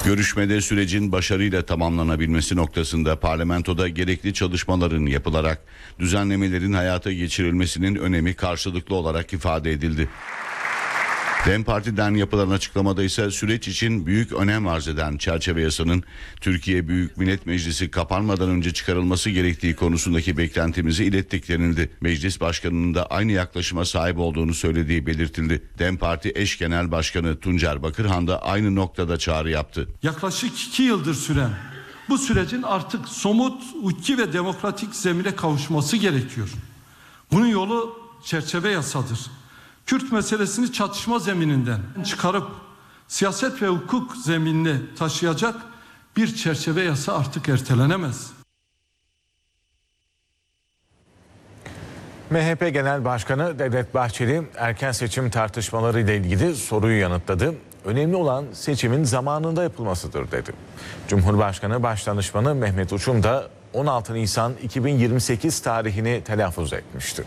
Görüşmede sürecin başarıyla tamamlanabilmesi noktasında parlamentoda gerekli çalışmaların yapılarak düzenlemelerin hayata geçirilmesinin önemi karşılıklı olarak ifade edildi. DEM Parti'den yapılan açıklamada ise süreç için büyük önem arz eden çerçeve yasanın Türkiye Büyük Millet Meclisi kapanmadan önce çıkarılması gerektiği konusundaki beklentimizi ilettik denildi. Meclis Başkanı'nın da aynı yaklaşıma sahip olduğunu söylediği belirtildi. DEM Parti eş genel başkanı Tuncer Bakırhan da aynı noktada çağrı yaptı. Yaklaşık 2 yıldır süren bu sürecin artık somut, hukuki ve demokratik zemine kavuşması gerekiyor. Bunun yolu çerçeve yasadır. Kürt meselesini çatışma zemininden çıkarıp siyaset ve hukuk zeminine taşıyacak bir çerçeve yasa artık ertelenemez. MHP Genel Başkanı Devlet Bahçeli erken seçim tartışmaları ile ilgili soruyu yanıtladı. Önemli olan seçimin zamanında yapılmasıdır dedi. Cumhurbaşkanı Başdanışmanı Mehmet Uçum da 16 Nisan 2028 tarihini telaffuz etmişti.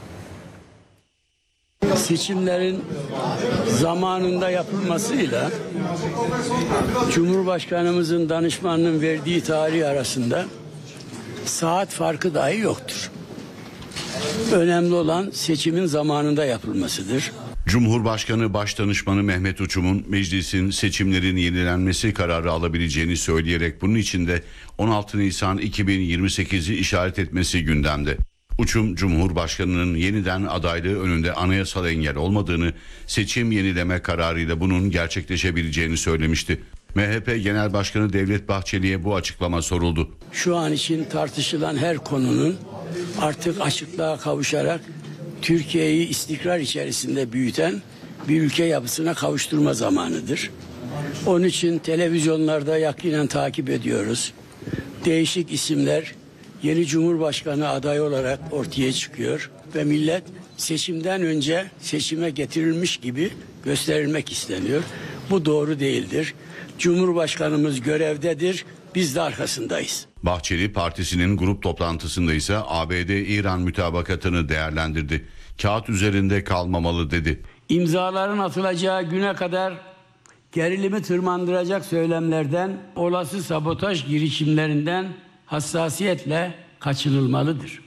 Seçimlerin zamanında yapılmasıyla Cumhurbaşkanımızın danışmanının verdiği tarih arasında saat farkı dahi yoktur. Önemli olan seçimin zamanında yapılmasıdır. Cumhurbaşkanı Başdanışmanı Mehmet Uçum'un meclisin seçimlerin yenilenmesi kararı alabileceğini söyleyerek bunun için de 16 Nisan 2028'i işaret etmesi gündemde. Uçum, Cumhurbaşkanı'nın yeniden adaylığı önünde anayasal engel olmadığını, seçim yenileme kararıyla bunun gerçekleşebileceğini söylemişti. MHP Genel Başkanı Devlet Bahçeli'ye bu açıklama soruldu. Şu an için tartışılan her konunun artık açıklığa kavuşarak Türkiye'yi istikrar içerisinde büyüten bir ülke yapısına kavuşturma zamanıdır. Onun için televizyonlarda yakinen takip ediyoruz. Değişik isimler yeni Cumhurbaşkanı adayı olarak ortaya çıkıyor ve millet seçimden önce seçime getirilmiş gibi gösterilmek isteniyor. Bu doğru değildir. Cumhurbaşkanımız görevdedir, biz de arkasındayız. Bahçeli partisinin grup toplantısında ise ABD-İran mütabakatını değerlendirdi. Kağıt üzerinde kalmamalı dedi. İmzaların atılacağı güne kadar gerilimi tırmandıracak söylemlerden, olası sabotaj girişimlerinden hassasiyetle kaçınılmalıdır.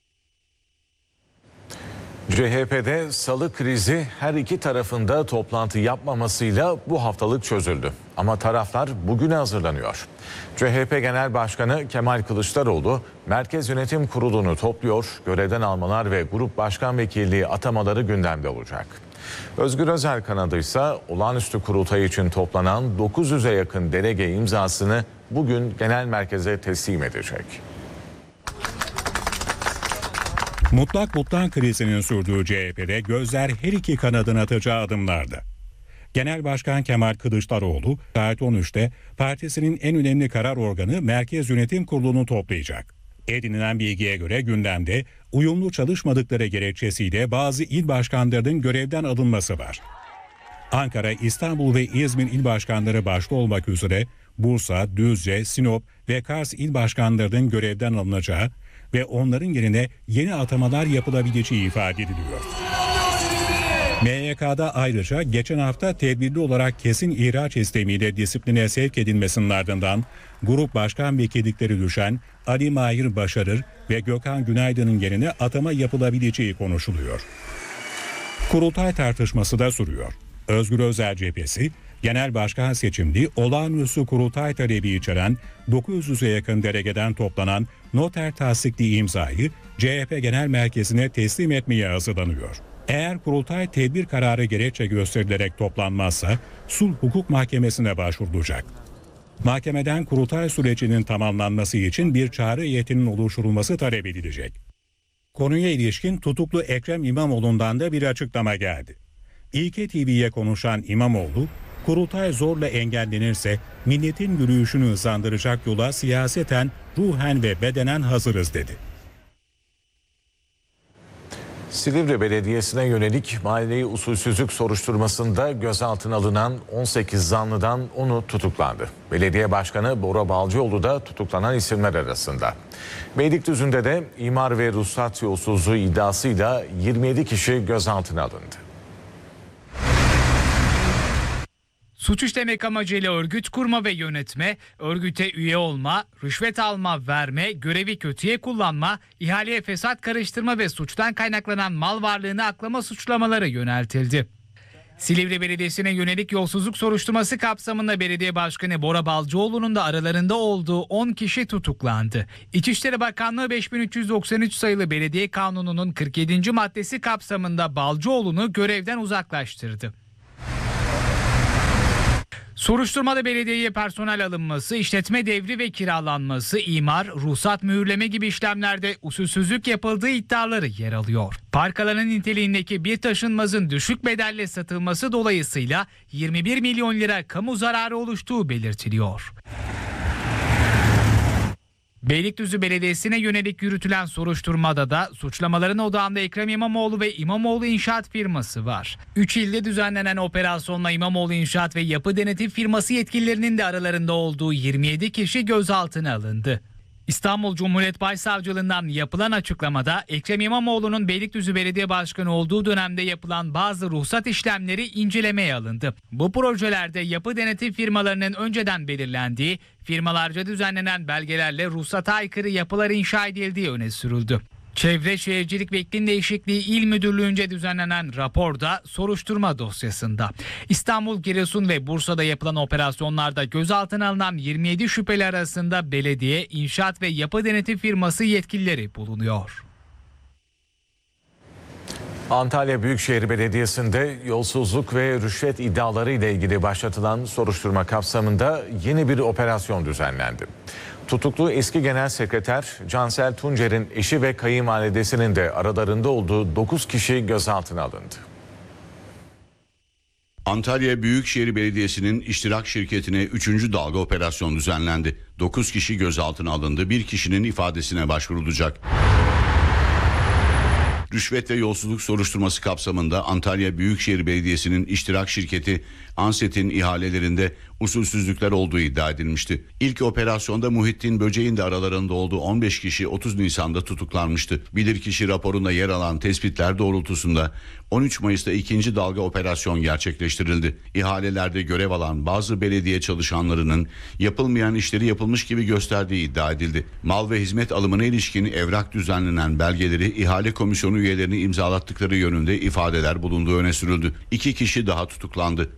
CHP'de salı krizi her iki tarafında toplantı yapmamasıyla bu haftalık çözüldü. Ama taraflar bugüne hazırlanıyor. CHP Genel Başkanı Kemal Kılıçdaroğlu Merkez Yönetim Kurulu'nu topluyor, görevden almalar ve grup başkan vekilliği atamaları gündemde olacak. Özgür Özel kanadı ise olağanüstü kurultay için toplanan 900'e yakın delege imzasını bugün genel merkeze teslim edecek. Mutlak butlan krizinin sürdüğü CHP'de gözler her iki kanadın atacağı adımlarda. Genel Başkan Kemal Kılıçdaroğlu saat 13'te partisinin en önemli karar organı Merkez Yönetim Kurulu'nu toplayacak. Edinilen bilgiye göre gündemde uyumlu çalışmadıkları gerekçesiyle bazı il başkanlarının görevden alınması var. Ankara, İstanbul ve İzmir il başkanları başta olmak üzere Bursa, Düzce, Sinop ve Kars il başkanlarının görevden alınacağı ve onların yerine yeni atamalar yapılabileceği ifade ediliyor. MYK'da ayrıca geçen hafta tedbirli olarak kesin ihraç istemiyle disipline sevk edilmesinin ardından grup başkan vekillikleri düşen Ali Mahir Başarır ve Gökhan Günaydın'ın yerine atama yapılabileceği konuşuluyor. Kurultay tartışması da sürüyor. Özgür Özel cephesi, genel başkan seçimli olağanüstü kurultay talebi içeren 900'e yakın delegeden toplanan noter tasdikli imzayı CHP Genel Merkezi'ne teslim etmeye hazırlanıyor. Eğer kurultay tedbir kararı gerekçe gösterilerek toplanmazsa Sulh Hukuk Mahkemesi'ne başvurulacak. Mahkemeden kurultay sürecinin tamamlanması için bir çağrı heyetinin oluşturulması talep edilecek. Konuya ilişkin tutuklu Ekrem İmamoğlu'ndan da bir açıklama geldi. İlke TV'ye konuşan İmamoğlu, kurultay zorla engellenirse milletin yürüyüşünü hızlandıracak yola siyaseten, ruhen ve bedenen hazırız dedi. Silivri Belediyesi'ne yönelik mali usulsüzlük soruşturmasında gözaltına alınan 18 zanlıdan 10'u tutuklandı. Belediye Başkanı Bora Balcıoğlu da tutuklanan isimler arasında. Beylikdüzü'nde de imar ve ruhsat yolsuzluğu iddiasıyla 27 kişi gözaltına alındı. Suç işlemek amacıyla örgüt kurma ve yönetme, örgüte üye olma, rüşvet alma, verme, görevi kötüye kullanma, ihaleye fesat karıştırma ve suçtan kaynaklanan mal varlığını aklama suçlamaları yöneltildi. Silivri Belediyesi'ne yönelik yolsuzluk soruşturması kapsamında Belediye Başkanı Bora Balcıoğlu'nun da aralarında olduğu 10 kişi tutuklandı. İçişleri Bakanlığı 5393 sayılı Belediye Kanunu'nun 47. maddesi kapsamında Balcıoğlu'nu görevden uzaklaştırdı. Soruşturmada belediyeye personel alınması, işletme devri ve kiralanması, imar, ruhsat mühürleme gibi işlemlerde usulsüzlük yapıldığı iddiaları yer alıyor. Park alanı niteliğindeki bir taşınmazın düşük bedelle satılması dolayısıyla 21 milyon lira kamu zararı oluştuğu belirtiliyor. Beylikdüzü Belediyesi'ne yönelik yürütülen soruşturmada da suçlamaların odağında Ekrem İmamoğlu ve İmamoğlu İnşaat firması var. 3 ilde düzenlenen operasyonla İmamoğlu İnşaat ve Yapı Denetim firması yetkililerinin de aralarında olduğu 27 kişi gözaltına alındı. İstanbul Cumhuriyet Başsavcılığından yapılan açıklamada Ekrem İmamoğlu'nun Beylikdüzü Belediye Başkanı olduğu dönemde yapılan bazı ruhsat işlemleri incelemeye alındı. Bu projelerde yapı denetim firmalarının önceden belirlendiği, firmalarca düzenlenen belgelerle ruhsata aykırı yapılar inşa edildiği öne sürüldü. Çevre Şehircilik ve İklim Değişikliği İl Müdürlüğü'nce düzenlenen raporda soruşturma dosyasında. İstanbul, Giresun ve Bursa'da yapılan operasyonlarda gözaltına alınan 27 şüpheli arasında belediye, inşaat ve yapı denetim firması yetkilileri bulunuyor. Antalya Büyükşehir Belediyesi'nde yolsuzluk ve rüşvet iddiaları ile ilgili başlatılan soruşturma kapsamında yeni bir operasyon düzenlendi. Tutuklu eski Genel Sekreter Cansel Tuncer'in eşi ve kayınvalidesinin de aralarında olduğu 9 kişi gözaltına alındı. Antalya Büyükşehir Belediyesi'nin iştirak şirketine 3. dalga operasyon düzenlendi. 9 kişi gözaltına alındı. Bir kişinin ifadesine başvurulacak. Rüşvet ve yolsuzluk soruşturması kapsamında Antalya Büyükşehir Belediyesi'nin iştirak şirketi Anset'in ihalelerinde usulsüzlükler olduğu iddia edilmişti. İlk operasyonda Muhittin Böceğin de aralarında olduğu 15 kişi 30 Nisan'da tutuklanmıştı. Bilirkişi raporunda yer alan tespitler doğrultusunda 13 Mayıs'ta 2. dalga operasyon gerçekleştirildi. İhalelerde görev alan bazı belediye çalışanlarının yapılmayan işleri yapılmış gibi gösterdiği iddia edildi. Mal ve hizmet alımına ilişkin evrak düzenlenen belgeleri ihale komisyonu üyelerine imzalattıkları yönünde ifadeler bulunduğu öne sürüldü. 2 kişi daha tutuklandı.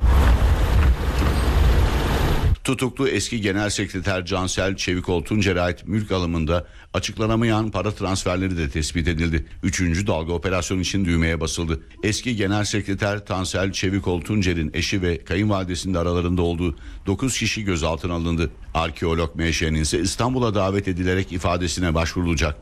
Tutuklu eski Genel Sekreter Cansel Çevikol Tuncer'e ait mülk alımında açıklanamayan para transferleri de tespit edildi. 3. dalga operasyon için düğmeye basıldı. Eski Genel Sekreter Cansel Çevikol Tuncer'in eşi ve kayınvalidesinin de aralarında olduğu 9 kişi gözaltına alındı. Arkeolog M.Ş'nin ise İstanbul'a davet edilerek ifadesine başvurulacak.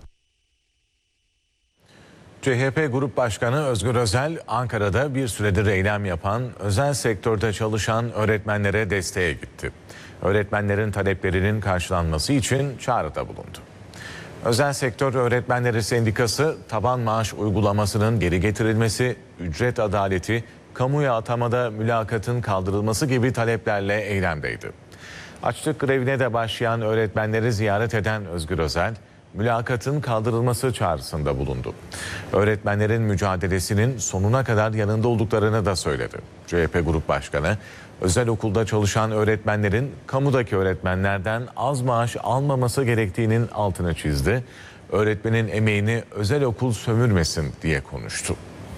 CHP Grup Başkanı Özgür Özel, Ankara'da bir süredir eylem yapan, özel sektörde çalışan öğretmenlere desteğe gitti. Öğretmenlerin taleplerinin karşılanması için çağrıda bulundu. Özel Sektör Öğretmenleri Sendikası, taban maaş uygulamasının geri getirilmesi, ücret adaleti, kamuya atamada mülakatın kaldırılması gibi taleplerle eylemdeydi. Açlık grevine de başlayan öğretmenleri ziyaret eden Özgür Özel, mülakatın kaldırılması çağrısında bulundu. Öğretmenlerin mücadelesinin sonuna kadar yanında olduklarını da söyledi. CHP Grup Başkanı, özel okulda çalışan öğretmenlerin kamudaki öğretmenlerden az maaş almaması gerektiğinin altını çizdi. Öğretmenin emeğini özel okul sömürmesin diye konuştu.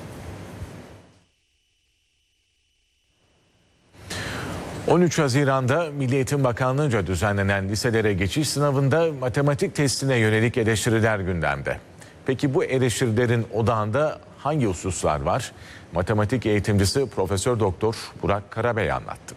...13 Haziran'da Milli Eğitim Bakanlığı'nca düzenlenen liselere geçiş sınavında matematik testine yönelik eleştiriler gündemde. Peki bu eleştirilerin odağında hangi hususlar var? Matematik eğitimcisi Profesör Doktor Burak Karabey anlattı.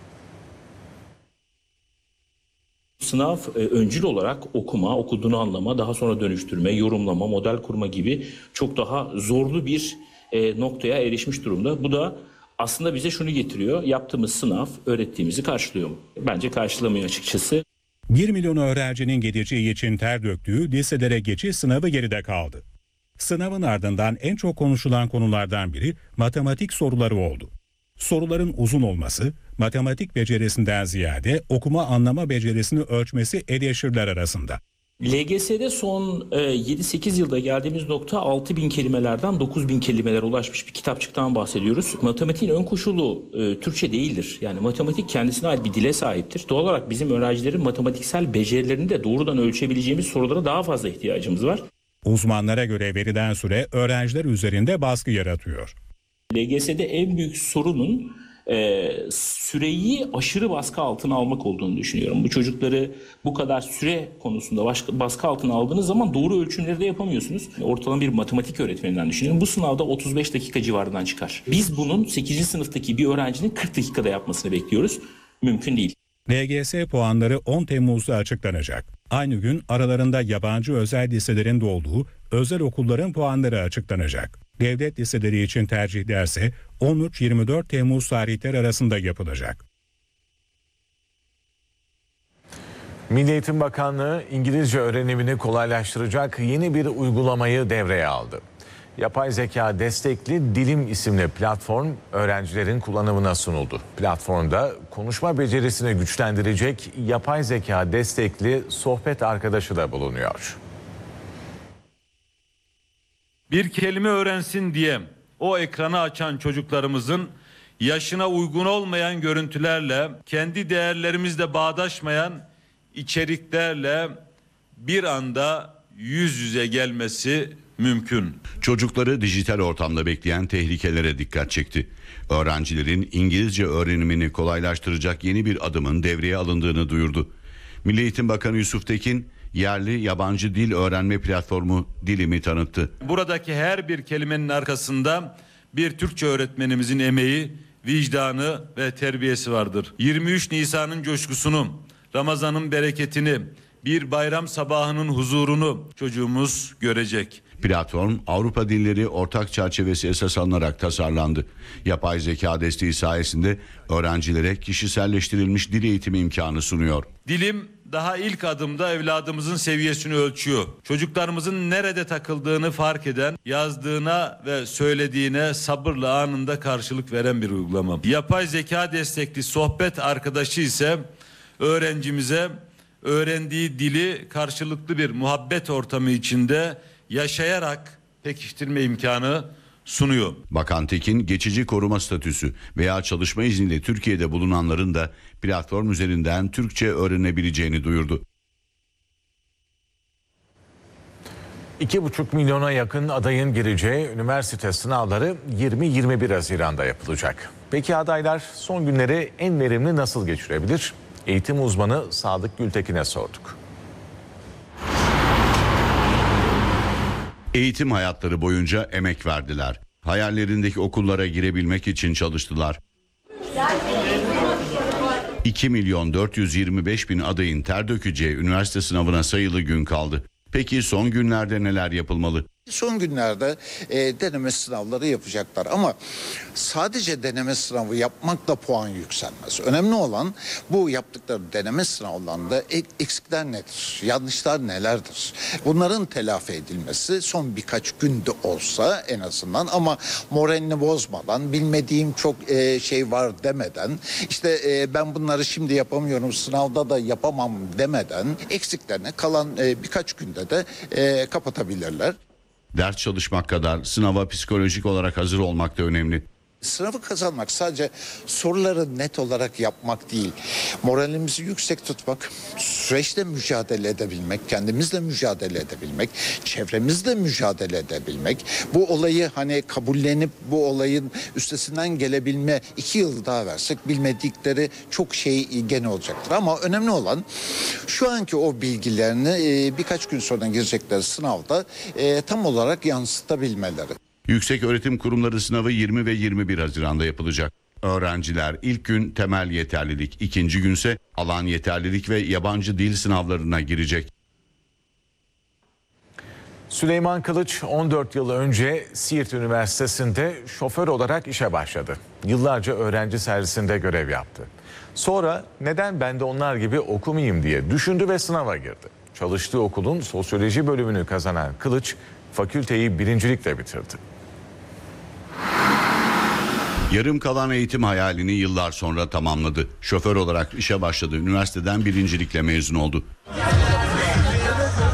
Sınav öncül olarak okuma, okuduğunu anlama, daha sonra dönüştürme, yorumlama, model kurma gibi çok daha zorlu bir noktaya erişmiş durumda. Bu da aslında bize şunu getiriyor: yaptığımız sınav öğrettiğimizi karşılıyor mu? Bence karşılamıyor açıkçası. 1 milyon öğrencinin geleceği için ter döktüğü liselere geçiş sınavı geride kaldı. Sınavın ardından en çok konuşulan konulardan biri matematik soruları oldu. Soruların uzun olması, matematik becerisinden ziyade okuma anlama becerisini ölçmesi eleştiriler arasında. LGS'de son 7-8 yılda geldiğimiz nokta 6.000 kelimelerden 9.000 kelimelere ulaşmış bir kitapçıktan bahsediyoruz. Matematiğin ön koşulu Türkçe değildir. Yani matematik kendisine ait bir dile sahiptir. Doğal olarak bizim öğrencilerin matematiksel becerilerini de doğrudan ölçebileceğimiz sorulara daha fazla ihtiyacımız var. Uzmanlara göre verilen süre öğrenciler üzerinde baskı yaratıyor. LGS'de en büyük sorunun süreyi aşırı baskı altına almak olduğunu düşünüyorum. Bu çocukları bu kadar süre konusunda baskı altına aldığınız zaman doğru ölçümleri de yapamıyorsunuz. Ortalama bir matematik öğretmeninden düşünüyorum. Bu sınavda 35 dakika civarından çıkar. Biz bunun 8. sınıftaki bir öğrencinin 40 dakikada yapmasını bekliyoruz. Mümkün değil. LGS puanları 10 Temmuz'da açıklanacak. Aynı gün aralarında yabancı özel liselerin de olduğu özel okulların puanları açıklanacak. Devlet liseleri için tercihlerse 13-24 Temmuz tarihleri arasında yapılacak. Milli Eğitim Bakanlığı İngilizce öğrenimini kolaylaştıracak yeni bir uygulamayı devreye aldı. Yapay zeka destekli Dilim isimli platform öğrencilerin kullanımına sunuldu. Platformda konuşma becerisini güçlendirecek yapay zeka destekli sohbet arkadaşı da bulunuyor. Bir kelime öğrensin diye o ekranı açan çocuklarımızın yaşına uygun olmayan görüntülerle, kendi değerlerimizle bağdaşmayan içeriklerle bir anda yüz yüze gelmesi mümkün. Çocukları dijital ortamda bekleyen tehlikelere dikkat çekti. Öğrencilerin İngilizce öğrenimini kolaylaştıracak yeni bir adımın devreye alındığını duyurdu. Milli Eğitim Bakanı Yusuf Tekin, yerli yabancı dil öğrenme platformu Dilim'i tanıttı. Buradaki her bir kelimenin arkasında bir Türkçe öğretmenimizin emeği, vicdanı ve terbiyesi vardır. 23 Nisan'ın coşkusunu, Ramazan'ın bereketini, bir bayram sabahının huzurunu çocuğumuz görecek. Platform Avrupa Dilleri Ortak Çerçevesi esas alınarak tasarlandı. Yapay zeka desteği sayesinde öğrencilere kişiselleştirilmiş dil eğitimi imkanı sunuyor. Dilim daha ilk adımda evladımızın seviyesini ölçüyor. Çocuklarımızın nerede takıldığını fark eden, yazdığına ve söylediğine sabırla anında karşılık veren bir uygulama. Yapay zeka destekli sohbet arkadaşı ise öğrencimize öğrendiği dili karşılıklı bir muhabbet ortamı içinde yaşayarak pekiştirme imkanı sunuyor. Bakan Tekin, geçici koruma statüsü veya çalışma izniyle Türkiye'de bulunanların da platform üzerinden Türkçe öğrenebileceğini duyurdu. 2,5 milyona yakın adayın gireceği üniversite sınavları 20-21 Haziran'da yapılacak. Peki adaylar son günleri en verimli nasıl geçirebilir? Eğitim uzmanı Sadık Gültekin'e sorduk. Eğitim hayatları boyunca emek verdiler. Hayallerindeki okullara girebilmek için çalıştılar. 2.425.000 adayın ter dökeceği üniversite sınavına sayılı gün kaldı. Peki son günlerde neler yapılmalı? Son günlerde deneme sınavları yapacaklar ama sadece deneme sınavı yapmakla puan yükselmez. Önemli olan bu yaptıkları deneme sınavlarında eksikler nedir, yanlışlar nelerdir? Bunların telafi edilmesi son birkaç günde olsa en azından ama moralini bozmadan, bilmediğim çok şey var demeden, işte ben bunları şimdi yapamıyorum, sınavda da yapamam demeden eksiklerine kalan birkaç günde de kapatabilirler. Ders çalışmak kadar sınava psikolojik olarak hazır olmak da önemli. Sınavı kazanmak sadece soruları net olarak yapmak değil. Moralimizi yüksek tutmak, süreçte mücadele edebilmek, kendimizle mücadele edebilmek, çevremizle mücadele edebilmek. Bu olayı hani kabullenip bu olayın üstesinden gelebilme 2 yıl daha versek bilmedikleri çok şey gene olacaktır. Ama önemli olan şu anki o bilgilerini birkaç gün sonra girecekleri sınavda tam olarak yansıtabilmeleri. Yükseköğretim Kurumları sınavı 20 ve 21 Haziran'da yapılacak. Öğrenciler ilk gün temel yeterlilik, ikinci günse alan yeterlilik ve yabancı dil sınavlarına girecek. Süleyman Kılıç 14 yıl önce Siirt Üniversitesi'nde şoför olarak işe başladı. Yıllarca öğrenci servisinde görev yaptı. Sonra neden ben de onlar gibi okumayayım diye düşündü ve sınava girdi. Çalıştığı okulun sosyoloji bölümünü kazanan Kılıç fakülteyi birincilikle bitirdi. Yarım kalan eğitim hayalini yıllar sonra tamamladı. Şoför olarak işe başladı. Üniversiteden birincilikle mezun oldu.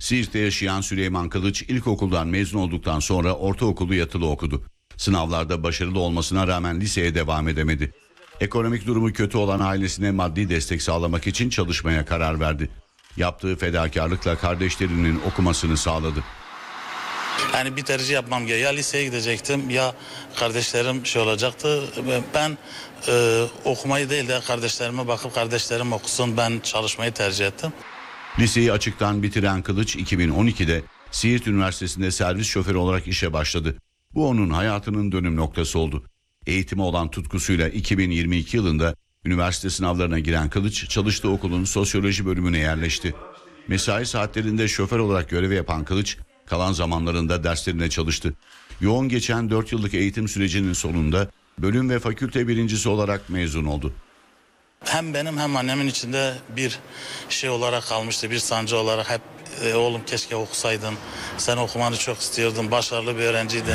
Siirt'te yaşayan Süleyman Kılıç ilkokuldan mezun olduktan sonra ortaokulu yatılı okudu. Sınavlarda başarılı olmasına rağmen liseye devam edemedi. Ekonomik durumu kötü olan ailesine maddi destek sağlamak için çalışmaya karar verdi. Yaptığı fedakarlıkla kardeşlerinin okumasını sağladı. Yani bir tercih yapmam gerekiyor. Ya liseye gidecektim ya kardeşlerim olacaktı. Ben okumayı değil de kardeşlerime bakıp kardeşlerim okusun, ben çalışmayı tercih ettim. Liseyi açıktan bitiren Kılıç 2012'de Siirt Üniversitesi'nde servis şoförü olarak işe başladı. Bu onun hayatının dönüm noktası oldu. Eğitime olan tutkusuyla 2022 yılında üniversite sınavlarına giren Kılıç çalıştığı okulun sosyoloji bölümüne yerleşti. Mesai saatlerinde şoför olarak görev yapan Kılıç kalan zamanlarında derslerine çalıştı. Yoğun geçen 4 yıllık eğitim sürecinin sonunda bölüm ve fakülte birincisi olarak mezun oldu. Hem benim hem annemin içinde bir şey olarak kalmıştı, bir sancı olarak hep oğlum keşke okusaydın, sen okumanı çok istiyordun, başarılı bir öğrenciydin.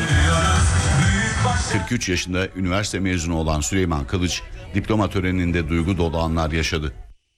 43 yaşında üniversite mezunu olan Süleyman Kılıç diploma töreninde duygu dolu anlar yaşadı.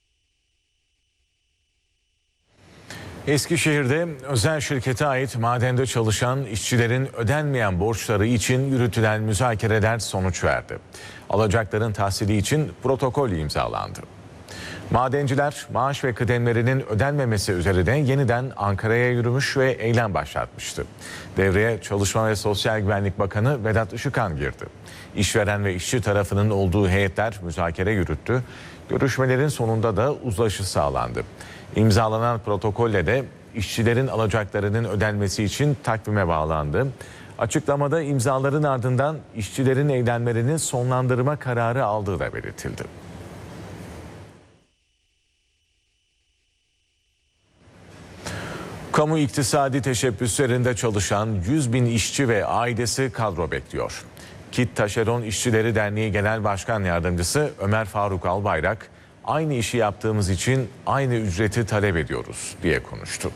Eskişehir'de özel şirkete ait madende çalışan işçilerin ödenmeyen borçları için yürütülen müzakereler sonuç verdi. Alacakların tahsili için protokol imzalandı. Madenciler maaş ve kıdemlerinin ödenmemesi üzerine yeniden Ankara'ya yürümüş ve eylem başlatmıştı. Devreye Çalışma ve Sosyal Güvenlik Bakanı Vedat Işıkhan girdi. İşveren ve işçi tarafının olduğu heyetler müzakere yürüttü. Görüşmelerin sonunda da uzlaşı sağlandı. İmzalanan protokolle de işçilerin alacaklarının ödenmesi için takvime bağlandı. Açıklamada imzaların ardından işçilerin eylemlerini sonlandırma kararı aldığı da belirtildi. Kamu iktisadi teşebbüslerinde çalışan 100.000 işçi ve ailesi kadro bekliyor. KİT Taşeron İşçileri Derneği Genel Başkan Yardımcısı Ömer Faruk Albayrak, aynı işi yaptığımız için aynı ücreti talep ediyoruz diye konuştu.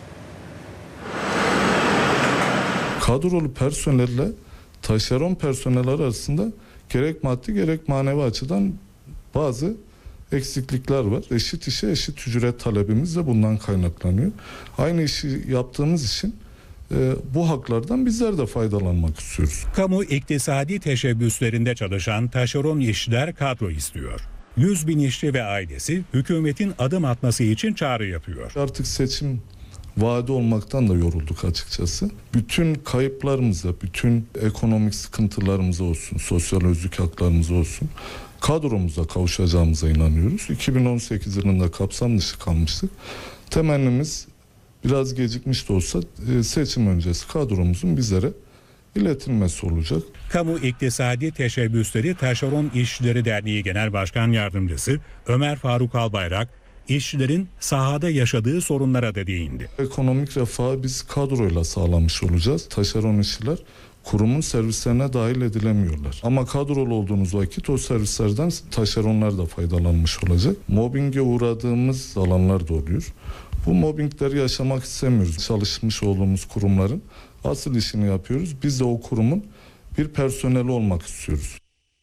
Kadrolu personelle taşeron personel arasında gerek maddi gerek manevi açıdan bazı eksiklikler var. Eşit işe eşit ücret talebimiz de bundan kaynaklanıyor. Aynı işi yaptığımız için bu haklardan bizler de faydalanmak istiyoruz. Kamu iktisadi teşebbüslerinde çalışan taşeron işçiler kadro istiyor. 100.000 işçi ve ailesi hükümetin adım atması için çağrı yapıyor. Artık seçim vaadi olmaktan da yorulduk açıkçası. Bütün kayıplarımıza, bütün ekonomik sıkıntılarımıza olsun, sosyal özlük haklarımıza olsun, kadromuza kavuşacağımıza inanıyoruz. 2018 yılında kapsam dışı kalmıştık. Temennimiz biraz gecikmiş de olsa seçim öncesi kadromuzun bizlere iletilmesi olacak. Kamu İktisadi Teşebbüsleri Taşeron İşçileri Derneği Genel Başkan Yardımcısı Ömer Faruk Albayrak, işçilerin sahada yaşadığı sorunlara da değindi. Ekonomik refahı biz kadroyla sağlamış olacağız. Taşeron işçiler kurumun servislerine dahil edilemiyorlar. Ama kadrolu olduğunuz vakit o servislerden taşeronlar da faydalanmış olacak. Mobbinge uğradığımız alanlar da oluyor. Bu mobbingleri yaşamak istemiyoruz. Çalışmış olduğumuz kurumların asıl işini yapıyoruz. Biz de o kurumun bir personeli olmak istiyoruz.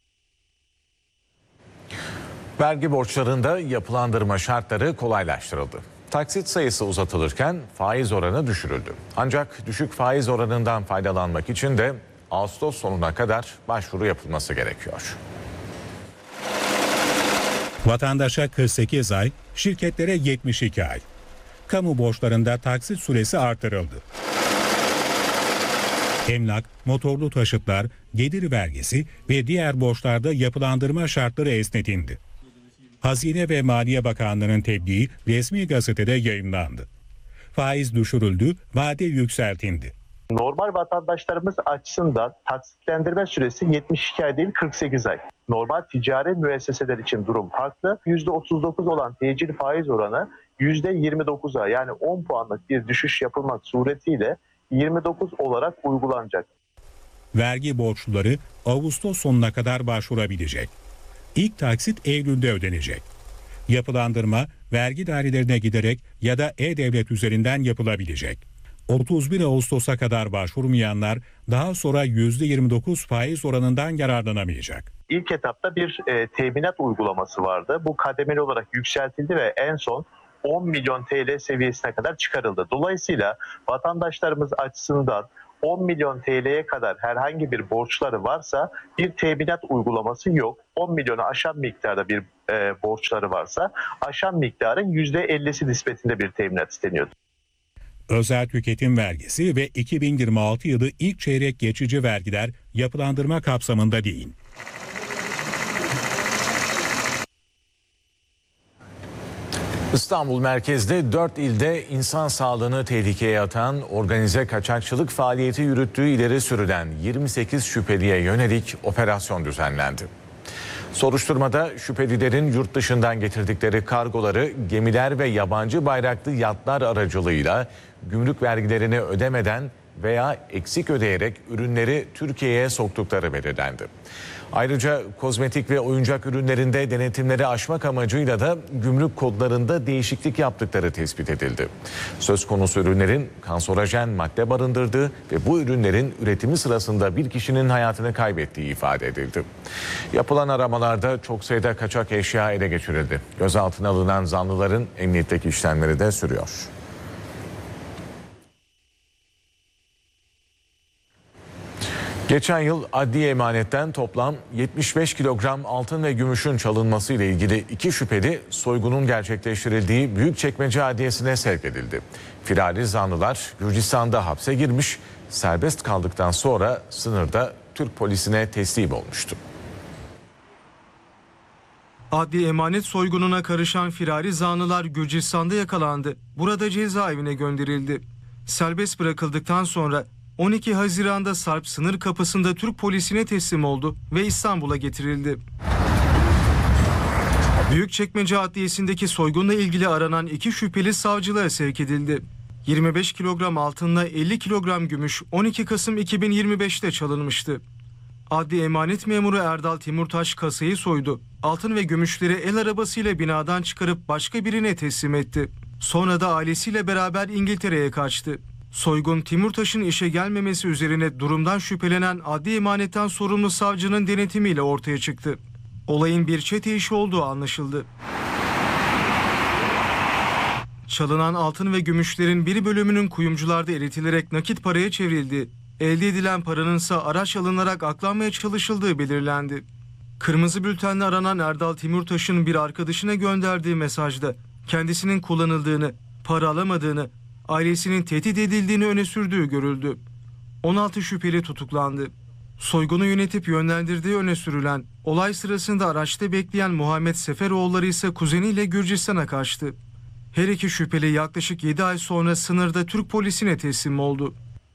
Vergi borçlarında yapılandırma şartları kolaylaştırıldı. Taksit sayısı uzatılırken faiz oranı düşürüldü. Ancak düşük faiz oranından faydalanmak için de Ağustos sonuna kadar başvuru yapılması gerekiyor. Vatandaşa 48 ay, şirketlere 72 ay. Kamu borçlarında taksit süresi artırıldı. Emlak, motorlu taşıtlar, gelir vergisi ve diğer borçlarda yapılandırma şartları esnetildi. Hazine ve Maliye Bakanlığı'nın tebliği resmi gazetede yayımlandı. Faiz düşürüldü, vade yükseltildi. Normal vatandaşlarımız açısından taksitlendirme süresi 72 ay değil 48 ay. Normal ticari müesseseler için durum farklı. %39 olan tecil faiz oranı %29'a yani 10 puanlık bir düşüş yapılmak suretiyle 29 olarak uygulanacak. Vergi borçluları Ağustos sonuna kadar başvurabilecek. İlk taksit Eylül'de ödenecek. Yapılandırma vergi dairelerine giderek ya da E-Devlet üzerinden yapılabilecek. 31 Ağustos'a kadar başvurmayanlar daha sonra %29 faiz oranından yararlanamayacak. İlk etapta bir teminat uygulaması vardı. Bu kademeli olarak yükseltildi ve en son 10 milyon TL seviyesine kadar çıkarıldı. Dolayısıyla vatandaşlarımız açısından 10 milyon TL'ye kadar herhangi bir borçları varsa bir teminat uygulaması yok. 10 milyonu aşan miktarda bir borçları varsa aşan miktarın %50'si nispetinde bir teminat isteniyordu. Özel tüketim vergisi ve 2026 yılı ilk çeyrek geçici vergiler yapılandırma kapsamında değil. İstanbul merkezde 4 ilde insan sağlığını tehlikeye atan organize kaçakçılık faaliyeti yürüttüğü ileri sürülen 28 şüpheliye yönelik operasyon düzenlendi. Soruşturmada şüphelilerin yurt dışından getirdikleri kargoları gemiler ve yabancı bayraklı yatlar aracılığıyla gümrük vergilerini ödemeden veya eksik ödeyerek ürünleri Türkiye'ye soktukları belirlendi. Ayrıca kozmetik ve oyuncak ürünlerinde denetimleri aşmak amacıyla da gümrük kodlarında değişiklik yaptıkları tespit edildi. Söz konusu ürünlerin kanserojen madde barındırdığı ve bu ürünlerin üretimi sırasında bir kişinin hayatını kaybettiği ifade edildi. Yapılan aramalarda çok sayıda kaçak eşya ele geçirildi. Gözaltına alınan zanlıların emniyetteki işlemleri de sürüyor. Geçen yıl adli emanetten toplam 75 kilogram altın ve gümüşün çalınması ile ilgili 2 şüpheli soygunun gerçekleştirildiği Büyükçekmece Adliyesi'ne sevk edildi. Firari zanlılar Gürcistan'da hapse girmiş, serbest kaldıktan sonra sınırda Türk polisine teslim olmuştu. Adli emanet soygununa karışan firari zanlılar Gürcistan'da yakalandı. Burada cezaevine gönderildi. Serbest bırakıldıktan sonra 12 Haziran'da Sarp sınır kapısında Türk polisine teslim oldu ve İstanbul'a getirildi. Büyükçekmece Adliyesi'ndeki soygunla ilgili aranan 2 şüpheli savcılığa sevk edildi. 25 kilogram altınla 50 kilogram gümüş 12 Kasım 2025'te çalınmıştı. Adli emanet memuru Erdal Timurtaş kasayı soydu. Altın ve gümüşleri el arabasıyla binadan çıkarıp başka birine teslim etti. Sonra da ailesiyle beraber İngiltere'ye kaçtı. Soygun Timurtaş'ın işe gelmemesi üzerine durumdan şüphelenen adli emanetten sorumlu savcının denetimiyle ortaya çıktı. Olayın bir çete işi olduğu anlaşıldı. Çalınan altın ve gümüşlerin bir bölümünün kuyumcularda eritilerek nakit paraya çevrildiği, elde edilen paranın ise araç alınarak aklanmaya çalışıldığı belirlendi. Kırmızı bültenle aranan Erdal Timurtaş'ın bir arkadaşına gönderdiği mesajda kendisinin kullanıldığını, para alamadığını, ailesinin tehdit edildiğini öne sürdüğü görüldü. 16 şüpheli tutuklandı. Soygunu yönetip yönlendirdiği öne sürülen, olay sırasında araçta bekleyen Muhammed Seferoğulları ise kuzeniyle Gürcistan'a kaçtı. Her iki şüpheli yaklaşık 7 ay sonra sınırda Türk polisine teslim oldu.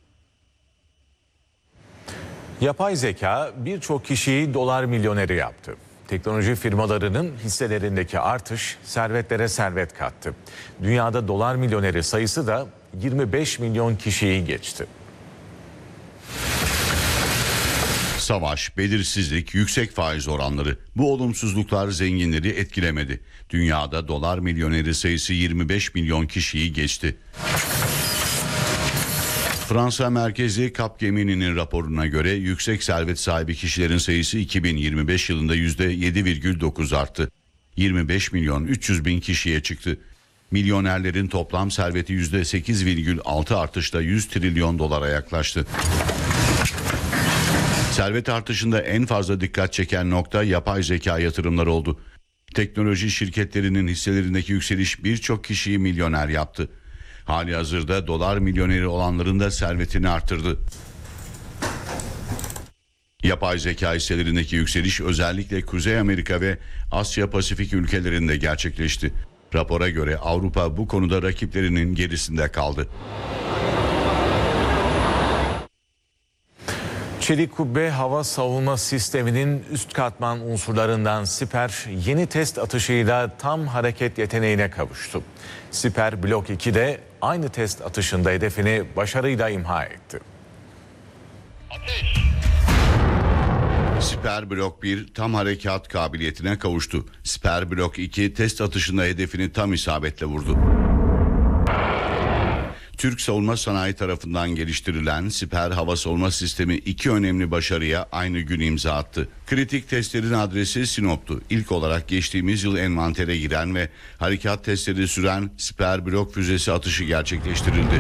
Yapay zeka birçok kişiyi dolar milyoneri yaptı. Teknoloji firmalarının hisselerindeki artış servetlere servet kattı. Dünyada dolar milyoneri sayısı da 25 milyon kişiyi geçti. Savaş, belirsizlik, yüksek faiz oranları, bu olumsuzluklar zenginleri etkilemedi. Dünyada dolar milyoneri sayısı 25 milyon kişiyi geçti. Fransa merkezli Capgemini'nin raporuna göre yüksek servet sahibi kişilerin sayısı 2025 yılında %7,9 arttı. 25 milyon 300 bin kişiye çıktı. Milyonerlerin toplam serveti %8,6 artışla 100 trilyon dolara yaklaştı. Servet artışında en fazla dikkat çeken nokta yapay zeka yatırımları oldu. Teknoloji şirketlerinin hisselerindeki yükseliş birçok kişiyi milyoner yaptı. Halihazırda dolar milyoneri olanların da servetini artırdı. Yapay zeka hisselerindeki yükseliş özellikle Kuzey Amerika ve Asya Pasifik ülkelerinde gerçekleşti. Rapora göre Avrupa bu konuda rakiplerinin gerisinde kaldı. Çelik Kubbe hava savunma sisteminin üst katman unsurlarından Siper yeni test atışıyla tam hareket yeteneğine kavuştu. Siper Blok 2 de aynı test atışında hedefini başarıyla imha etti. Siper Blok 1 tam harekat kabiliyetine kavuştu. Siper Blok 2 test atışında hedefini tam isabetle vurdu. Türk savunma sanayi tarafından geliştirilen siper hava savunma sistemi iki önemli başarıya aynı gün imza attı. Kritik testlerin adresi Sinop'tu. İlk olarak geçtiğimiz yıl envantere giren ve harekat testleri süren siper blok füzesi atışı gerçekleştirildi.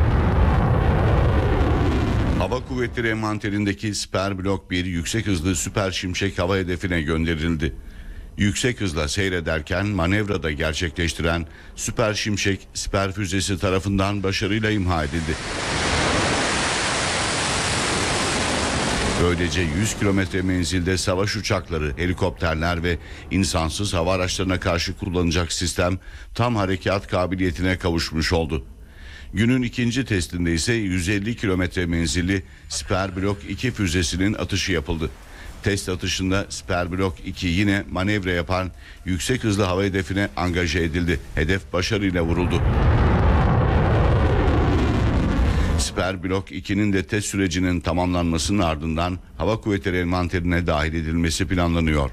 Hava Kuvvetleri envanterindeki Siper Blok 1 yüksek hızlı Süper Şimşek hava hedefine gönderildi. Yüksek hızla seyrederken manevrada gerçekleştiren Süper Şimşek siper füzesi tarafından başarıyla imha edildi. Böylece 100 kilometre menzilde savaş uçakları, helikopterler ve insansız hava araçlarına karşı kullanılacak sistem tam harekat kabiliyetine kavuşmuş oldu. Günün ikinci testinde ise 150 kilometre menzilli Siper Blok 2 füzesinin atışı yapıldı. Test atışında Siper Blok 2 yine manevra yapan yüksek hızlı hava hedefine angaje edildi. Hedef başarıyla vuruldu. Siper Blok 2'nin de test sürecinin tamamlanmasının ardından Hava Kuvvetleri envanterine dahil edilmesi planlanıyor.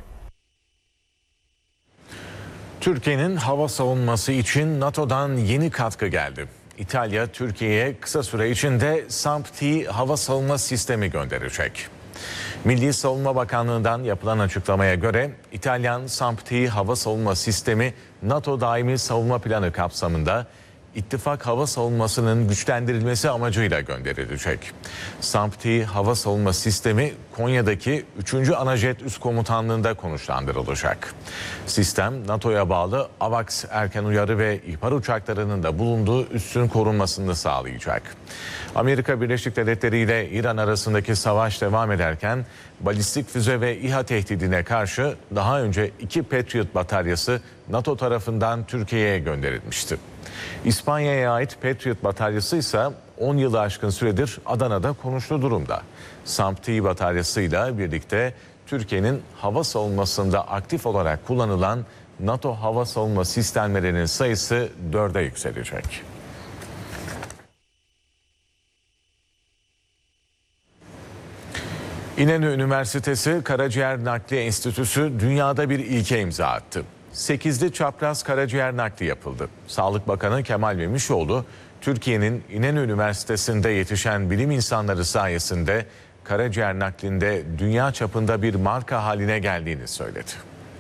Türkiye'nin hava savunması için NATO'dan yeni katkı geldi. İtalya, Türkiye'ye kısa süre içinde SAMP-T hava savunma sistemi gönderecek. Milli Savunma Bakanlığı'ndan yapılan açıklamaya göre İtalyan SAMP-T hava savunma sistemi NATO daimi savunma planı kapsamında ittifak hava savunmasının güçlendirilmesi amacıyla gönderilecek. SAMP-T hava savunma sistemi Konya'daki 3. Anajet Üst Komutanlığı'nda konuşlandırılacak. Sistem NATO'ya bağlı AVAX erken uyarı ve ihbar uçaklarının da bulunduğu üssün korunmasını sağlayacak. Amerika Birleşik Devletleri ile İran arasındaki savaş devam ederken balistik füze ve İHA tehdidine karşı daha önce 2 Patriot bataryası NATO tarafından Türkiye'ye gönderilmişti. İspanya'ya ait Patriot bataryası ise 10 yılı aşkın süredir Adana'da konuşlu durumda. SAMP-T bataryasıyla birlikte Türkiye'nin hava savunmasında aktif olarak kullanılan NATO hava savunma sistemlerinin sayısı 4'e yükselecek. İnönü Üniversitesi Karaciğer Nakli Enstitüsü dünyada bir ilke imza attı. 8'li çapraz karaciğer nakli yapıldı. Sağlık Bakanı Kemal Memişoğlu, Türkiye'nin İnönü Üniversitesi'nde yetişen bilim insanları sayesinde karaciğer naklinde dünya çapında bir marka haline geldiğini söyledi.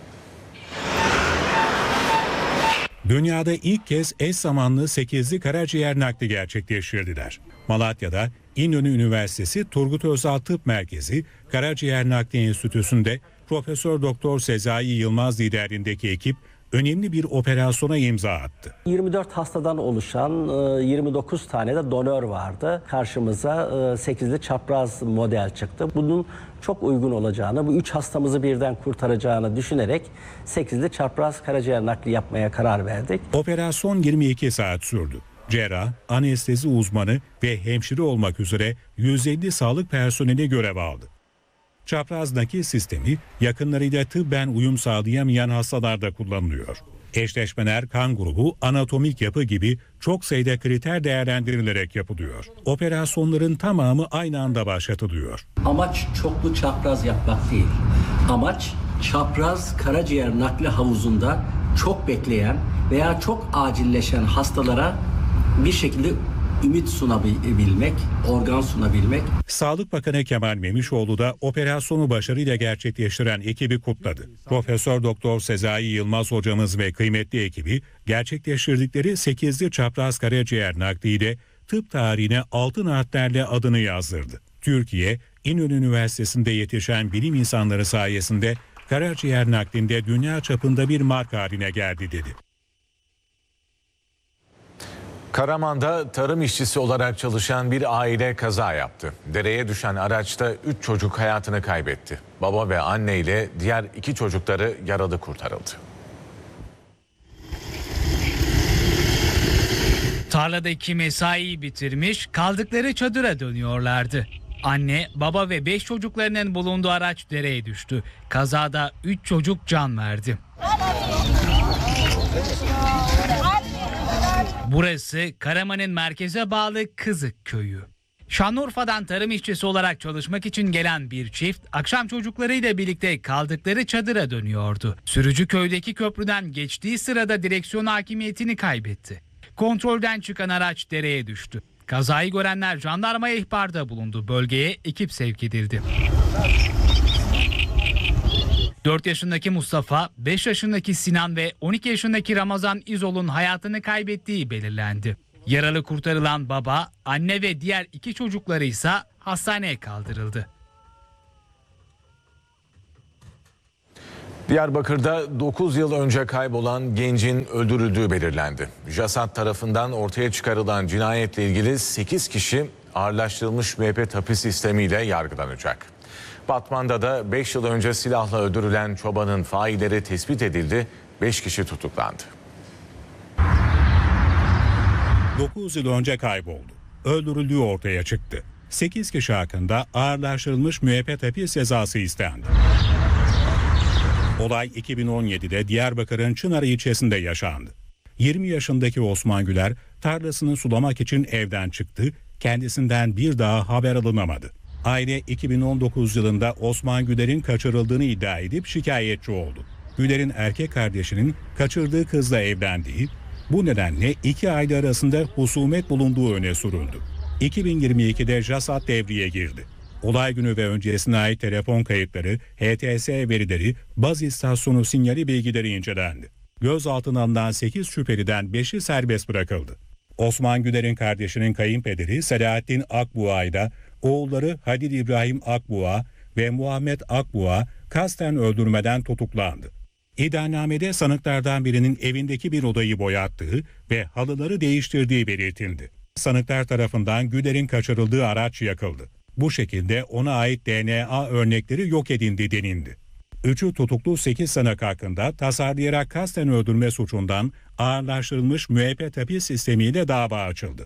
Dünyada ilk kez eş zamanlı 8'li karaciğer nakli gerçekleştirdiler. Malatya'da İnönü Üniversitesi Turgut Özal Tıp Merkezi Karaciğer Nakli Enstitüsü'nde Profesör Doktor Sezai Yılmaz liderliğindeki ekip önemli bir operasyona imza attı. 24 hastadan oluşan 29 tane de donör vardı. Karşımıza 8'li çapraz model çıktı. Bunun çok uygun olacağını, bu 3 hastamızı birden kurtaracağını düşünerek 8'li çapraz karaciğer nakli yapmaya karar verdik. Operasyon 22 saat sürdü. Cerrah, anestezi uzmanı ve hemşire olmak üzere 150 sağlık personeli görev aldı. Çapraz nakil sistemi yakınlarıyla tıbben uyum sağlayamayan hastalarda kullanılıyor. Eşleşmeler kan grubu, anatomik yapı gibi çok sayıda kriter değerlendirilerek yapılıyor. Operasyonların tamamı aynı anda başlatılıyor. Amaç çoklu çapraz yapmak değil. Amaç çapraz karaciğer nakli havuzunda çok bekleyen veya çok acilleşen hastalara bir şekilde ümit sunabilmek, organ sunabilmek. Sağlık Bakanı Kemal Memişoğlu da operasyonu başarıyla gerçekleştiren ekibi kutladı. Profesör Doktor Sezai Yılmaz hocamız ve kıymetli ekibi gerçekleştirdikleri 8'li çapraz karaciğer nakliyle tıp tarihine altın harflerle adını yazdırdı. Türkiye, İnönü Üniversitesi'nde yetişen bilim insanları sayesinde karaciğer naklinde dünya çapında bir marka haline geldi dedi. Karaman'da tarım işçisi olarak çalışan bir aile kaza yaptı. Dereye düşen araçta 3 çocuk hayatını kaybetti. Baba ve anne ile diğer 2 çocukları yaralı kurtarıldı. Tarladaki mesaiyi bitirmiş, kaldıkları çadıra dönüyorlardı. Anne, baba ve 5 çocuklarının bulunduğu araç dereye düştü. Kazada 3 çocuk can verdi. Burası Karaman'ın merkeze bağlı Kızık köyü. Şanlıurfa'dan tarım işçisi olarak çalışmak için gelen bir çift akşam çocuklarıyla birlikte kaldıkları çadıra dönüyordu. Sürücü köydeki köprüden geçtiği sırada direksiyon hakimiyetini kaybetti. Kontrolden çıkan araç dereye düştü. Kazayı görenler jandarmaya ihbarda bulundu. Bölgeye ekip sevk edildi. 4 yaşındaki Mustafa, 5 yaşındaki Sinan ve 12 yaşındaki Ramazan İzol'un hayatını kaybettiği belirlendi. Yaralı kurtarılan baba, anne ve diğer 2 çocukları ise hastaneye kaldırıldı. Diyarbakır'da 9 yıl önce kaybolan gencin öldürüldüğü belirlendi. JASAD tarafından ortaya çıkarılan cinayetle ilgili 8 kişi ağırlaştırılmış müebbet hapis sistemiyle yargılanacak. Batman'da da 5 yıl önce silahla öldürülen çobanın failleri tespit edildi, 5 kişi tutuklandı. 9 yıl önce kayboldu. Öldürüldüğü ortaya çıktı. 8 kişi hakkında ağırlaştırılmış müebbet hapis cezası istendi. Olay 2017'de Diyarbakır'ın Çınar ilçesinde yaşandı. 20 yaşındaki Osman Güler tarlasını sulamak için evden çıktı, kendisinden bir daha haber alınamadı. Aile 2019 yılında Osman Güler'in kaçırıldığını iddia edip şikayetçi oldu. Güler'in erkek kardeşinin kaçırdığı kızla evlendiği, bu nedenle 2 aile arasında husumet bulunduğu öne sürüldü. 2022'de JASAD devreye girdi. Olay günü ve öncesine ait telefon kayıtları, HTS verileri, baz istasyonu sinyali bilgileri incelendi. Gözaltına alınan 8 şüpheliden 5'i serbest bırakıldı. Osman Güler'in kardeşinin kayınpederi Selahattin Akbuğa'yla oğulları Halil İbrahim Akbuğa ve Muhammed Akbuğa kasten öldürmeden tutuklandı. İddianamede sanıklardan birinin evindeki bir odayı boyattığı ve halıları değiştirdiği belirtildi. Sanıklar tarafından Güler'in kaçırıldığı araç yakıldı. Bu şekilde ona ait DNA örnekleri yok edildi denildi. 3'ü tutuklu 8 sanık hakkında tasarlayarak kasten öldürme suçundan ağırlaştırılmış müebbet hapis sistemiyle dava açıldı.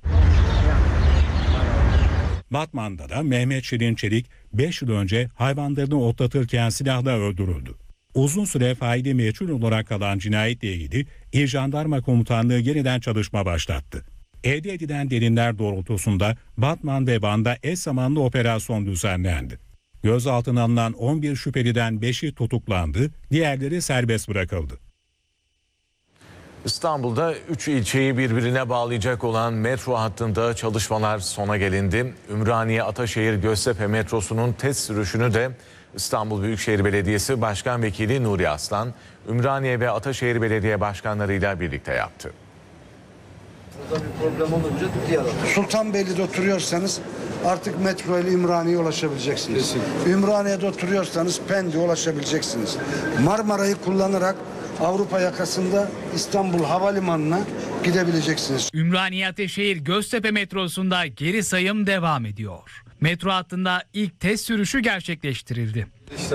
Batman'da da Mehmet Şirin Çelik 5 yıl önce hayvanlarını otlatırken silahla öldürüldü. Uzun süre faili meçhul olarak kalan cinayetle ilgili İl Jandarma Komutanlığı yeniden çalışma başlattı. Elde edilen deliller doğrultusunda Batman ve Van'da eş zamanlı operasyon düzenlendi. Gözaltına alınan 11 şüpheliden 5'i tutuklandı, diğerleri serbest bırakıldı. İstanbul'da 3 ilçeyi birbirine bağlayacak olan metro hattında çalışmalar sona gelindi. Ümraniye-Ataşehir-Göztepe metrosunun test sürüşünü de İstanbul Büyükşehir Belediyesi Başkan Vekili Nuri Aslan, Ümraniye ve Ataşehir Belediye Başkanlarıyla birlikte yaptı. Burada bir problem olunca Sultanbeyli'de oturuyorsanız artık metro ile Ümraniye'ye ulaşabileceksiniz. Kesinlikle. Ümraniye'de oturuyorsanız Pendik'e ulaşabileceksiniz. Marmara'yı kullanarak Avrupa yakasında İstanbul Havalimanı'na gidebileceksiniz. Ümraniye-Ataşehir Göztepe metrosunda geri sayım devam ediyor. Metro hattında ilk test sürüşü gerçekleştirildi.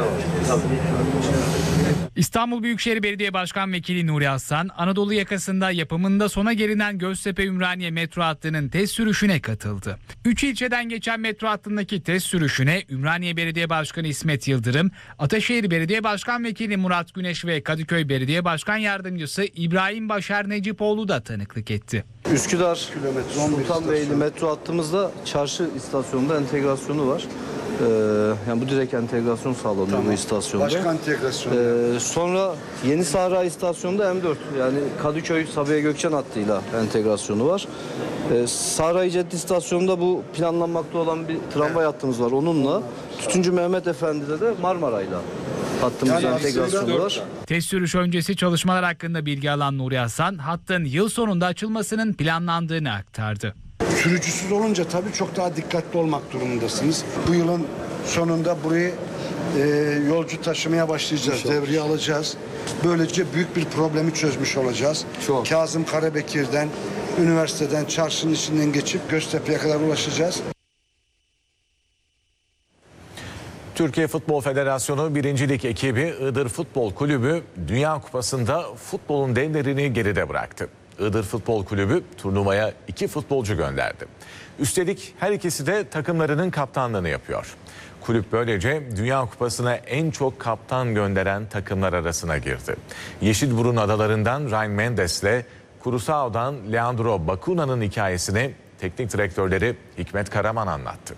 İstanbul Büyükşehir Belediye Başkan Vekili Nuri Aslan, Anadolu yakasında yapımında sona gelinen Göztepe-Ümraniye metro hattının test sürüşüne katıldı. 3 ilçeden geçen metro hattındaki test sürüşüne Ümraniye Belediye Başkanı İsmet Yıldırım, Ataşehir Belediye Başkan Vekili Murat Güneş ve Kadıköy Belediye Başkan Yardımcısı İbrahim Başar Necipoğlu da tanıklık etti. Üsküdar Sultanbeyli metro hattımızda çarşı istasyonunda entegrasyonu var. Yani bu direkt entegrasyon sağlanıyor bu istasyonda. Başka entegrasyonu. Sonra Yeni Sahra istasyonunda M4 yani Kadıköy Sabiha Gökçen hattıyla entegrasyonu var. Sahra Ceddi istasyonunda bu planlanmakta olan bir tramvay hattımız var. Onunla Tütüncü Mehmet Efendi'de de Marmara'yla hattımızın entegrasyonu var. Test sürüş öncesi çalışmalar hakkında bilgi alan Nuri Hasan, hattın yıl sonunda açılmasının planlandığını aktardı. Sürücüsüz olunca tabii çok daha dikkatli olmak durumundasınız. Bu yılın sonunda burayı yolcu taşımaya başlayacağız, devreye alacağız. Böylece büyük bir problemi çözmüş olacağız. Kazım Karabekir'den, üniversiteden, çarşının içinden geçip Göztepe'ye kadar ulaşacağız. Türkiye Futbol Federasyonu 1. Lig ekibi Iğdır Futbol Kulübü Dünya Kupası'nda futbolun devlerini geride bıraktı. Iğdır Futbol Kulübü turnuvaya 2 futbolcu gönderdi. Üstelik her ikisi de takımlarının kaptanlığını yapıyor. Kulüp böylece Dünya Kupası'na en çok kaptan gönderen takımlar arasına girdi. Yeşilburun adalarından Ryan Mendes'le Curaçao'dan Leandro Bacuna'nın hikayesini teknik direktörleri Hikmet Karaman anlattı.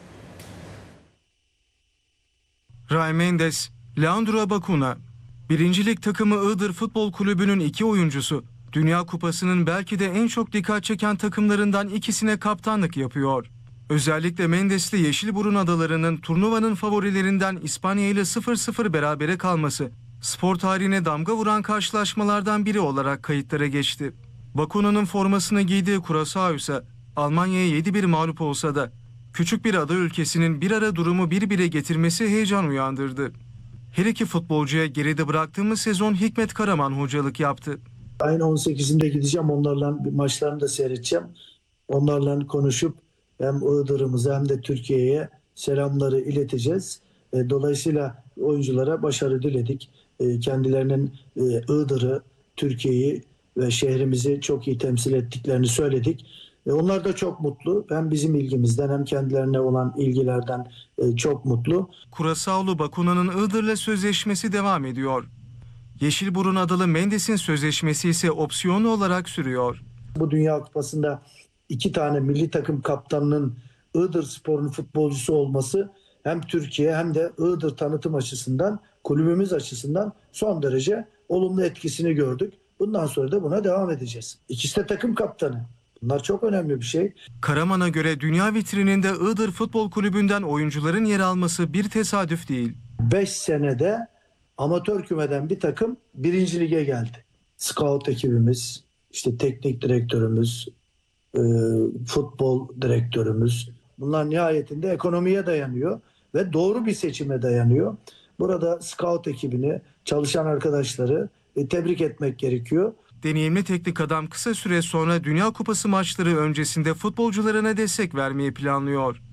Ryan Mendes, Leandro Bacuna, 1. Lig takımı Iğdır Futbol Kulübü'nün 2 oyuncusu Dünya Kupası'nın belki de en çok dikkat çeken takımlarından ikisine kaptanlık yapıyor. Özellikle Mendes'li Yeşilburun Adaları'nın turnuvanın favorilerinden İspanya ile 0-0 berabere kalması spor tarihine damga vuran karşılaşmalardan biri olarak kayıtlara geçti. Bakuna'nın formasını giydiği Curaçao ise Almanya'ya 7-1 mağlup olsa da küçük bir ada ülkesinin bir ara durumu 1-1'e getirmesi heyecan uyandırdı. Her iki futbolcuya geride bıraktığımız sezon Hikmet Karaman hocalık yaptı. Ayın 18'inde gideceğim, onlarla maçlarını da seyredeceğim. Onlarla konuşup hem Iğdır'ımıza hem de Türkiye'ye selamları ileteceğiz. Dolayısıyla oyunculara başarı diledik. Kendilerinin Iğdır'ı, Türkiye'yi ve şehrimizi çok iyi temsil ettiklerini söyledik. Onlar da çok mutlu. Hem bizim ilgimizden hem kendilerine olan ilgilerden çok mutlu. Curaçao'lu Bakuna'nın Iğdır'la sözleşmesi devam ediyor. Yeşilburun Adalı Mendes'in sözleşmesi ise opsiyonlu olarak sürüyor. Bu Dünya Kupası'nda 2 tane milli takım kaptanının Iğdır Spor'un futbolcusu olması hem Türkiye hem de Iğdır tanıtım açısından, kulübümüz açısından son derece olumlu etkisini gördük. Bundan sonra da buna devam edeceğiz. İkisi de takım kaptanı. Bunlar çok önemli bir şey. Karaman'a göre dünya vitrininde Iğdır Futbol Kulübü'nden oyuncuların yer alması bir tesadüf değil. 5 senede amatör kümeden bir takım 1. lige geldi. Scout ekibimiz, işte teknik direktörümüz, futbol direktörümüz. Bunlar nihayetinde ekonomiye dayanıyor ve doğru bir seçime dayanıyor. Burada scout ekibini, çalışan arkadaşları tebrik etmek gerekiyor. Deneyimli teknik adam kısa süre sonra Dünya Kupası maçları öncesinde futbolcularına destek vermeyi planlıyor.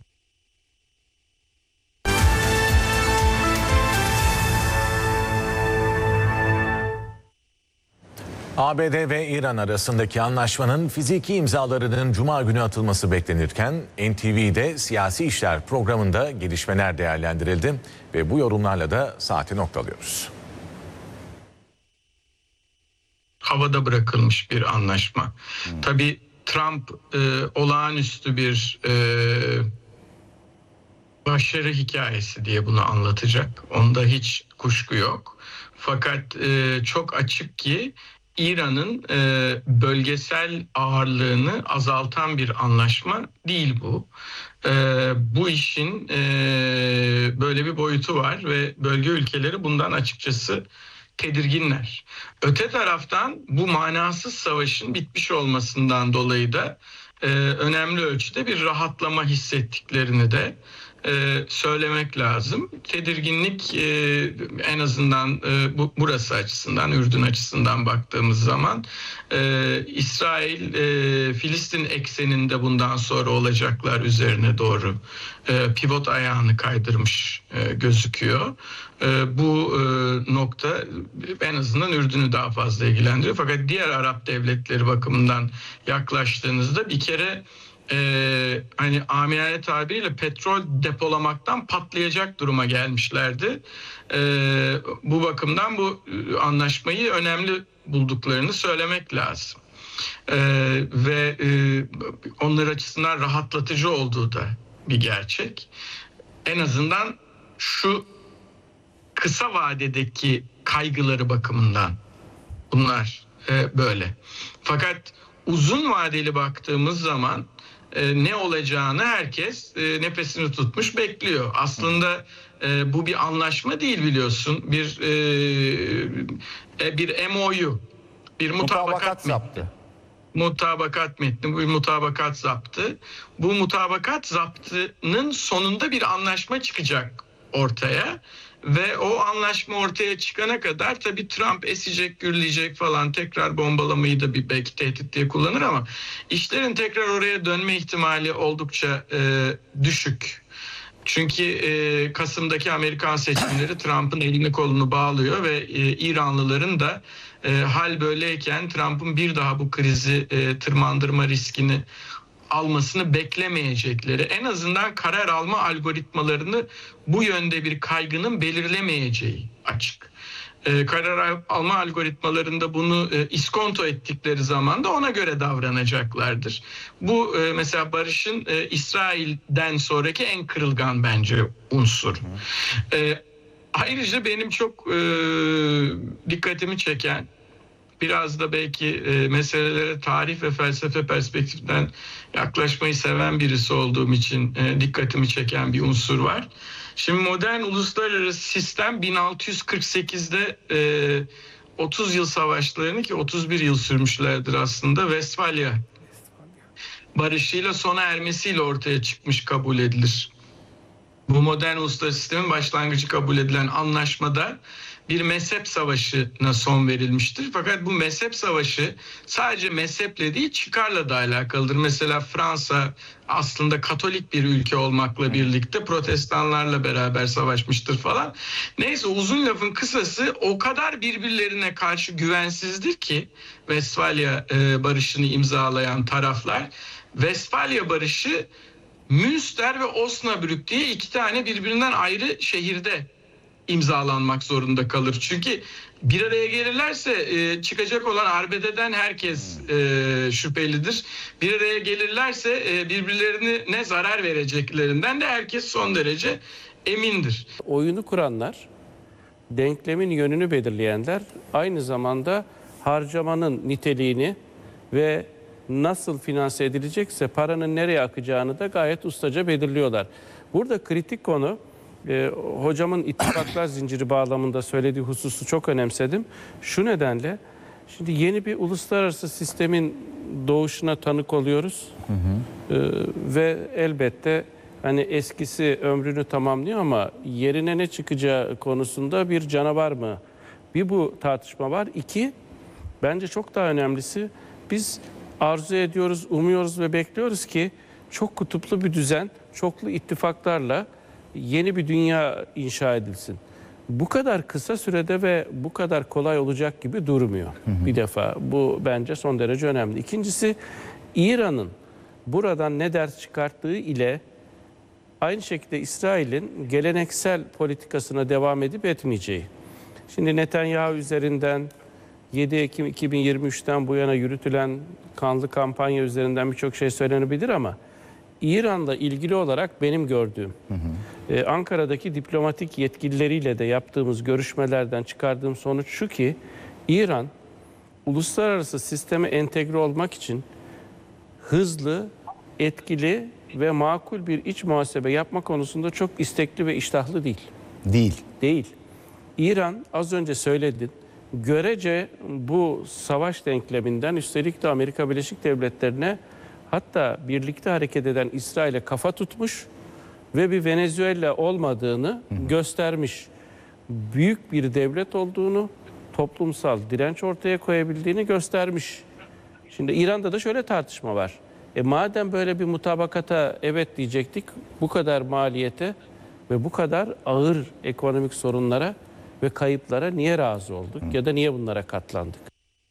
ABD ve İran arasındaki anlaşmanın fiziki imzalarının Cuma günü atılması beklenirken NTV'de Siyasi İşler programında gelişmeler değerlendirildi ve bu yorumlarla da saati noktalıyoruz. Havada bırakılmış bir anlaşma. Tabii Trump olağanüstü bir başarı hikayesi diye bunu anlatacak. Onda hiç kuşku yok. Fakat çok açık ki İran'ın bölgesel ağırlığını azaltan bir anlaşma değil bu. Bu işin böyle bir boyutu var ve bölge ülkeleri bundan açıkçası tedirginler. Öte taraftan bu manasız savaşın bitmiş olmasından dolayı da önemli ölçüde bir rahatlama hissettiklerini de söylemek lazım. Tedirginlik en azından burası açısından, Ürdün açısından baktığımız zaman İsrail, Filistin ekseninde bundan sonra olacaklar üzerine doğru pivot ayağını kaydırmış gözüküyor. Bu nokta en azından Ürdün'ü daha fazla ilgilendiriyor. Fakat diğer Arap devletleri bakımından yaklaştığınızda bir kere hani amiyane tabiriyle petrol depolamaktan patlayacak duruma gelmişlerdi. Bu bakımdan bu anlaşmayı önemli bulduklarını söylemek lazım. Ve onlar açısından rahatlatıcı olduğu da bir gerçek. En azından şu kısa vadedeki kaygıları bakımından bunlar böyle. Fakat uzun vadeli baktığımız zaman ne olacağını herkes nefesini tutmuş bekliyor. Aslında bu bir anlaşma değil, biliyorsun. Bir MOU, bir mutabakat zaptı. Mutabakat metni, bir mutabakat zaptı. Bu mutabakat zaptının sonunda bir anlaşma çıkacak ortaya. Ve o anlaşma ortaya çıkana kadar tabii Trump esecek, gürleyecek falan, tekrar bombalamayı da bir belki tehdit diye kullanır ama işlerin tekrar oraya dönme ihtimali oldukça düşük. Çünkü Kasım'daki Amerikan seçimleri Trump'ın elini kolunu bağlıyor ve İranlıların da hal böyleyken Trump'ın bir daha bu krizi tırmandırma riskini almasını beklemeyecekleri, en azından karar alma algoritmalarını bu yönde bir kaygının belirlemeyeceği açık. Karar alma algoritmalarında bunu iskonto ettikleri zaman da ona göre davranacaklardır. Bu mesela barışın İsrail'den sonraki en kırılgan bence unsur. Ayrıca benim çok dikkatimi çeken biraz da belki meselelere tarih ve felsefe perspektiften yaklaşmayı seven birisi olduğum için dikkatimi çeken bir unsur var. Şimdi modern uluslararası sistem 1648'de 30 yıl savaşlarını, ki 31 yıl sürmüşlerdir aslında, Westfalia barışıyla sona ermesiyle ortaya çıkmış kabul edilir. Bu modern uluslararası sistemin başlangıcı kabul edilen anlaşmada bir mezhep savaşına son verilmiştir. Fakat bu mezhep savaşı sadece mezheple değil, çıkarla da alakalıdır. Mesela Fransa aslında Katolik bir ülke olmakla birlikte Protestanlarla beraber savaşmıştır falan. Neyse, uzun lafın kısası, o kadar birbirlerine karşı güvensizdir ki Westfalia barışını imzalayan taraflar. Westfalia barışı Münster ve Osnabrück diye iki tane birbirinden ayrı şehirde imzalanmak zorunda kalır. Çünkü bir araya gelirlerse çıkacak olan arbededen herkes şüphelidir. Bir araya gelirlerse birbirlerine zarar vereceklerinden de herkes son derece emindir. Oyunu kuranlar, denklemin yönünü belirleyenler, aynı zamanda harcamanın niteliğini ve nasıl finanse edilecekse paranın nereye akacağını da gayet ustaca belirliyorlar. Burada kritik konu, hocamın ittifaklar zinciri bağlamında söylediği hususu çok önemsedim. Şu nedenle, şimdi yeni bir uluslararası sistemin doğuşuna tanık oluyoruz. Ve elbette hani eskisi ömrünü tamamlıyor ama yerine ne çıkacağı konusunda bir canavar mı? Bir bu tartışma var. İki, bence çok daha önemlisi, biz arzu ediyoruz, umuyoruz ve bekliyoruz ki çok kutuplu bir düzen, çoklu ittifaklarla yeni bir dünya inşa edilsin. Bu kadar kısa sürede ve bu kadar kolay olacak gibi durmuyor. Bir defa bu bence son derece önemli. İkincisi, İran'ın buradan ne ders çıkarttığı ile aynı şekilde İsrail'in geleneksel politikasına devam edip etmeyeceği. Şimdi Netanyahu üzerinden 7 Ekim 2023'ten bu yana yürütülen kanlı kampanya üzerinden birçok şey söylenebilir ama İran'la ilgili olarak benim gördüğüm, Ankara'daki diplomatik yetkilileriyle de yaptığımız görüşmelerden çıkardığım sonuç şu ki, İran uluslararası sisteme entegre olmak için hızlı, etkili ve makul bir iç muhasebe yapma konusunda çok istekli ve iştahlı değil. Değil. İran, az önce söyledin, görece bu savaş denkleminden, üstelik de Amerika Birleşik Devletleri'ne, hatta birlikte hareket eden İsrail'e kafa tutmuş ve bir Venezuela olmadığını göstermiş. Büyük bir devlet olduğunu, toplumsal direnç ortaya koyabildiğini göstermiş. Şimdi İran'da da şöyle tartışma var. Madem böyle bir mutabakata evet diyecektik, bu kadar maliyete ve bu kadar ağır ekonomik sorunlara ve kayıplara niye razı olduk ya da niye bunlara katlandık?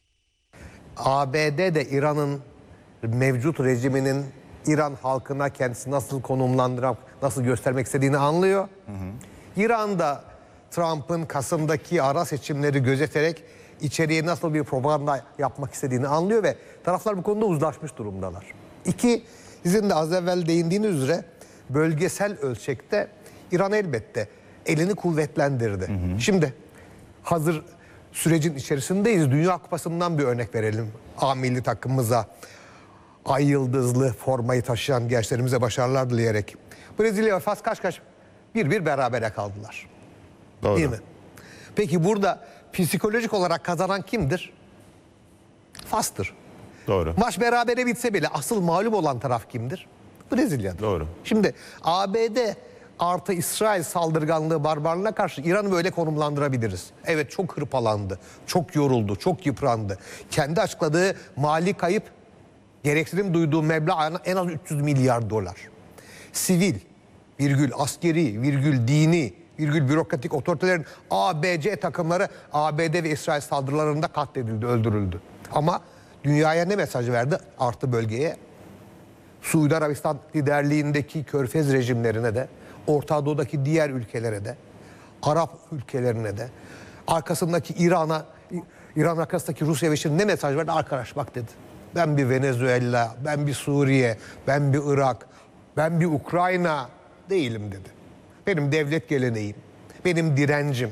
ABD de İran'ın mevcut rejiminin İran halkına kendisi nasıl konumlandırıp nasıl göstermek istediğini anlıyor. İran'da Trump'ın Kasım'daki ara seçimleri gözeterek içeriye nasıl bir propaganda yapmak istediğini anlıyor ve taraflar bu konuda uzlaşmış durumdalar. İki, sizin de az evvel değindiğiniz üzere bölgesel ölçekte İran elbette elini kuvvetlendirdi. Şimdi hazır sürecin içerisindeyiz. Dünya Kupası'ndan bir örnek verelim. A milli takımımıza, ay yıldızlı formayı taşıyan gençlerimize başarılar dileyerek. Brezilya ve Fas kaç 1-1 berabere kaldılar. Doğru. Değil mi? Peki burada psikolojik olarak kazanan kimdir? Fas'tır. Doğru. Maç berabere bitse bile asıl mağlup olan taraf kimdir? Brezilya'dır. Doğru. Şimdi ABD artı İsrail saldırganlığı, barbarlığına karşı İran'ı böyle konumlandırabiliriz. Evet, çok hırpalandı, çok yoruldu, çok yıprandı. Kendi açıkladığı mali kayıp, gereksinim duyduğu meblağ en az 300 milyar dolar. Sivil, virgül askeri, virgül dini, virgül bürokratik otoritelerin ABC takımları ABD ve İsrail saldırılarında katledildi, öldürüldü. Ama dünyaya ne mesaj verdi? Artı bölgeye, Suudi Arabistan liderliğindeki Körfez rejimlerine de, Orta Doğu'daki diğer ülkelere de, Arap ülkelerine de, arkasındaki İran arkasındaki Rusya ve Çin ne mesaj verdi? Arkadaş bak dedi. Ben bir Venezuela, ben bir Suriye, ben bir Irak, ben bir Ukrayna değilim dedi. Benim devlet geleneğim, benim direncim,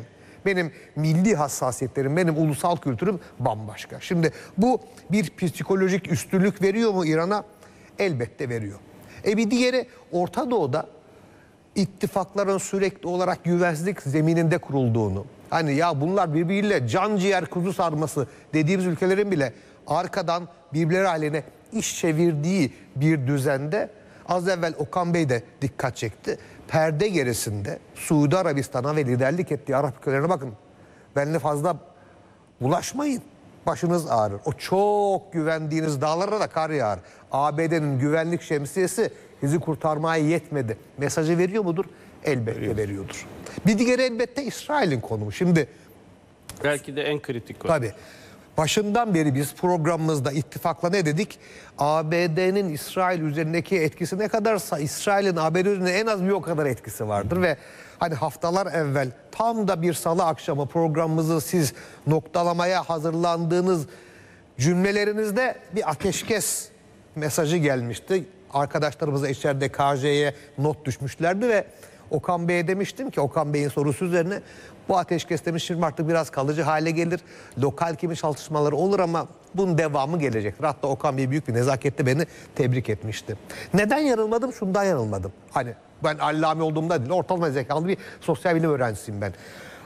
Benim milli hassasiyetlerim, benim ulusal kültürüm bambaşka. Şimdi bu bir psikolojik üstünlük veriyor mu İran'a? Elbette veriyor. Bir diğeri Orta Doğu'da ittifakların sürekli olarak güvensizlik zemininde kurulduğunu, hani ya bunlar birbiriyle can ciğer kuzu sarması dediğimiz ülkelerin bile arkadan birbirleri haline iş çevirdiği bir düzende, az evvel Okan Bey de dikkat çekti. Perde gerisinde Suudi Arabistan'a ve liderlik ettiği Arap ülkelerine bakın. Benimle fazla bulaşmayın. Başınız ağrır. O çok güvendiğiniz dağlara da kar yağar. ABD'nin güvenlik şemsiyesi bizi kurtarmaya yetmedi. Mesajı veriyor mudur? Elbette veriyordur. Bir diğeri elbette İsrail'in konumu. Şimdi belki de en kritik konu. Tabii. Başından beri biz programımızda ittifakla ne dedik? ABD'nin İsrail üzerindeki etkisi ne kadarsa İsrail'in ABD üzerinde en az bir o kadar etkisi vardır ve hani haftalar evvel tam da bir salı akşamı programımızı siz noktalamaya hazırlandığınız cümlelerinizde bir ateşkes mesajı gelmişti. Arkadaşlarımıza içeride KJ'ye not düşmüşlerdi ve Okan Bey'e demiştim ki, Okan Bey'in sorusu üzerine, bu ateşkes demiştim artık biraz kalıcı hale gelir. Lokal kimi çalışmaları olur ama bunun devamı gelecektir. Hatta Okan Bey büyük bir nezaketle beni tebrik etmişti. Neden yanılmadım? Şundan yanılmadım. Hani ben allame olduğumda değil, ortalama zekalı bir sosyal bilim öğrencisiyim ben.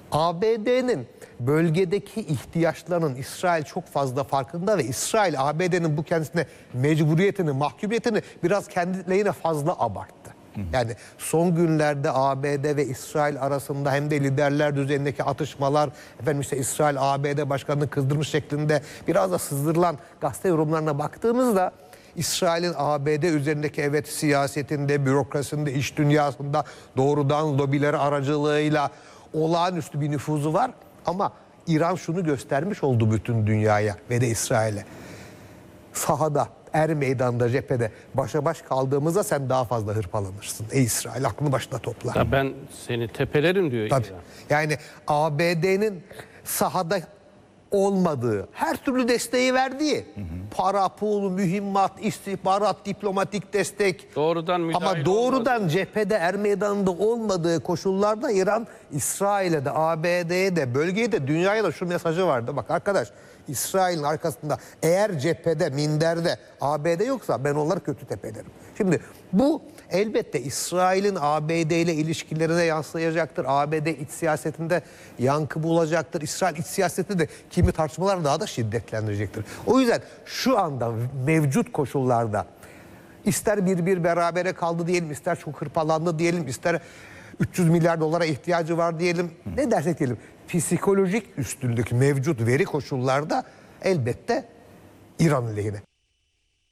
ABD'nin bölgedeki ihtiyaçlarının İsrail çok fazla farkında ve İsrail ABD'nin bu kendisine mecburiyetini, mahkumiyetini biraz kendi lehine fazla abarttı. Yani son günlerde ABD ve İsrail arasında hem de liderler düzeyindeki atışmalar, efendim işte İsrail ABD başkanını kızdırmış şeklinde biraz da sızdırılan gazete yorumlarına baktığımızda İsrail'in ABD üzerindeki evet siyasetinde, bürokrasisinde, iş dünyasında doğrudan lobileri aracılığıyla olağanüstü bir nüfuzu var. Ama İran şunu göstermiş oldu bütün dünyaya ve de İsrail'e. Sahada, er meydanda, cephede başa baş kaldığımızda sen daha fazla hırpalanırsın. Ey İsrail, aklını başına topla. Ya ben seni tepelerim diyor Tabii. İran. Yani ABD'nin sahada olmadığı, her türlü desteği verdiği, para, pul, mühimmat, istihbarat, diplomatik destek, doğrudan müdahil ama doğrudan cephede, er meydanında olmadığı koşullarda İran, İsrail'e de, ABD'ye de, bölgeye de, dünyaya da şu mesajı vardı. Bak arkadaş, İsrail'in arkasında eğer cephede, minderde ABD yoksa ben onları kötü tepelerim. Şimdi bu elbette İsrail'in ABD ile ilişkilerine yansıyacaktır. ABD iç siyasetinde yankı bulacaktır. İsrail iç siyasetinde de kimi tartışmalar daha da şiddetlendirecektir. O yüzden şu anda mevcut koşullarda ister bir berabere kaldı diyelim, ister çok hırpalandı diyelim, ister 300 milyar dolara ihtiyacı var diyelim, ne dersek diyelim, psikolojik üstünlük mevcut veri koşullarda elbette İran lehine.